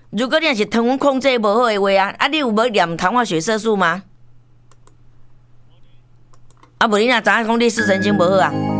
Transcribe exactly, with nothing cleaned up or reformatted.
如果你若是糖分控制无好的话啊，啊，你有要念糖化血色素吗？啊，无你若知影讲你视神经无好啊？